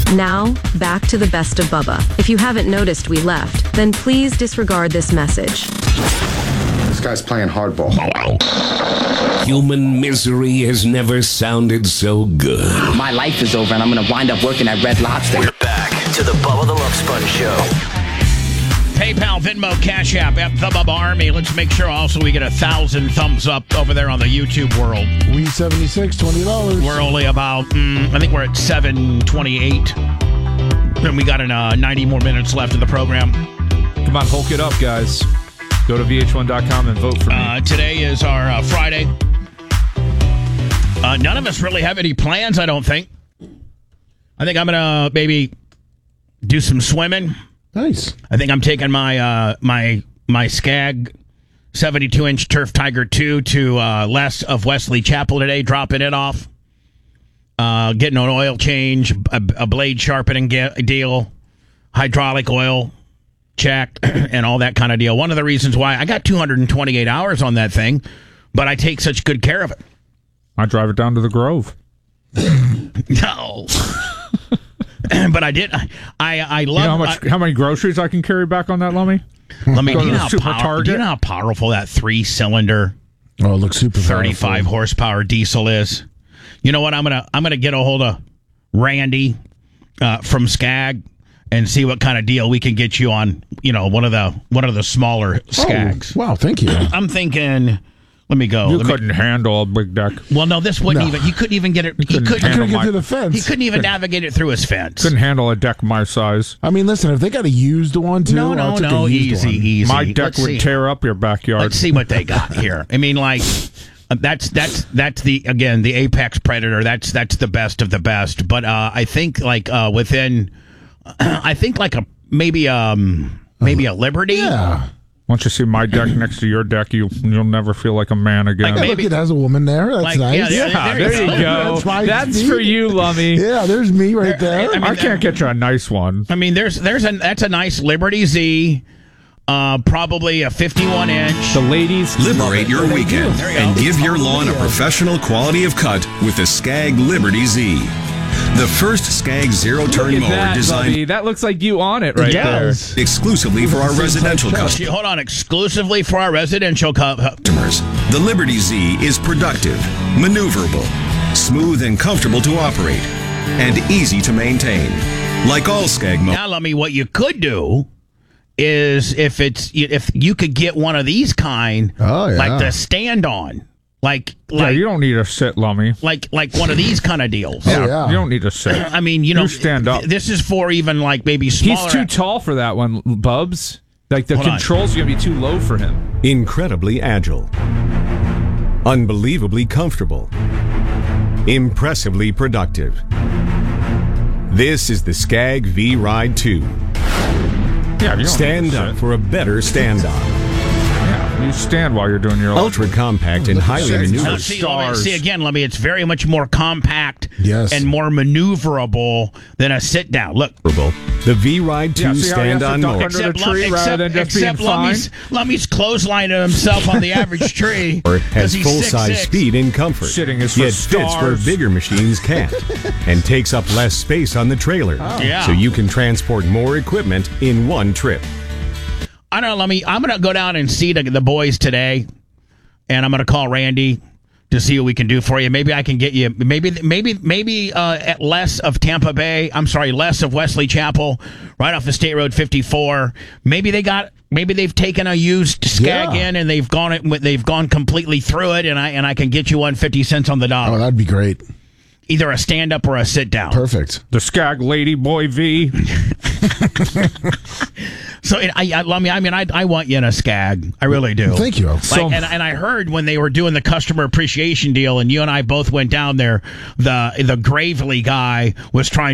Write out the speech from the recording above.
Now, back to the best of Bubba. If you haven't noticed we left, then please disregard this message. This guy's playing hardball. Human misery has never sounded so good. My life is over and I'm going to wind up working at Red Lobster. We're back to the Bubba the Love Sponge Show. PayPal, Venmo, Cash App, the Bubba Army. Let's make sure also we get 1,000 thumbs up over there on the YouTube world. We 76, $20. We're only about, I think we're at 728. And we got 90 more minutes left of the program. Come on, Hulk it up, guys. Go to VH1.com and vote for me. Today is our Friday. None of us really have any plans, I don't think. I think I'm going to maybe do some swimming. Nice. I think I'm taking my Skag 72-inch Turf Tiger 2 to Les of Wesley Chapel today, dropping it off, getting an oil change, a blade sharpening deal, hydraulic oil check, and all that kind of deal. One of the reasons why I got 228 hours on that thing, but I take such good care of it. I drive it down to the Grove. No. But I did. I love. You know how many groceries I can carry back on that Lummy? Let me. Go Do to you, the Super Target. Do you know how powerful that 3-cylinder? Oh, it looks super 35 powerful. horsepower diesel is. You know what? I'm gonna get a hold of Randy from Skag and see what kind of deal we can get you on. You know, one of the smaller Skags. Oh, wow, thank you. I'm thinking. Let me go. You couldn't handle a big deck. Well, no, this wouldn't even. He couldn't even get it. He couldn't get to the fence. He couldn't even navigate it through his fence. Couldn't handle a deck my size. I mean, listen, if they got a used one too, no, easy. My deck would tear up your backyard. Let's see what they got here. I mean, like that's the apex predator. That's the best of the best. But I think within, I think maybe a Liberty. Yeah. Once you see my deck next to your deck, you'll never feel like a man again. Look, it has a woman there. That's nice. Yeah, there you go. That's for you, Lummy. Yeah, there's me right there. I can't get you a nice one. I mean, that's a nice Liberty Z, probably a 51-inch. The ladies Liberate your weekend and give your lawn a professional quality of cut with the Skag Liberty Z. The first Skag zero-turn mower designed... Buddy. That looks like you on it right there. Exclusively for our residential customers. Hold on, exclusively for our residential customers. The Liberty Z is productive, maneuverable, smooth and comfortable to operate, and easy to maintain. Like all Skag mowers. Now, Lummy, what you could do is if you could get one of these kind, like the stand-on. Like you don't need a sit, Lummy. Like one of these kind of deals. Yeah, you don't need a sit. I mean, you stand up. This is for even like maybe smaller. He's too tall for that one, Bubs. Like the controls are gonna be too low for him. Incredibly agile, unbelievably comfortable, impressively productive. This is the Skag V-Ride 2. Yeah, stand up for a better stand-on. You stand while you're doing your ultra compact and highly maneuverable. See again, Lummy. It's very much more compact and more maneuverable than a sit down. Look, the V-Ride 2 stand-on mower. Except Lummy's clotheslining himself on the average tree. Has full-size speed and comfort. Sitting is for yet fits where bigger machines can't, and takes up less space on the trailer. So you can transport more equipment in one trip. I don't know, Lummy. I'm going to go down and see the boys today, and I'm going to call Randy to see what we can do for you. Maybe I can get you, maybe at less of Tampa Bay. I'm sorry, less of Wesley Chapel, right off the State Road 54. Maybe they've taken a used Skag in and they've gone completely through it, and I can get you 50 cents on the dollar. Oh, that'd be great. Either a stand up or a sit down. Perfect. The Skag Lady Boy V. So, I want you in a Skag. I really do. Thank you. And I heard when they were doing the customer appreciation deal, and you and I both went down there, the Gravely guy was trying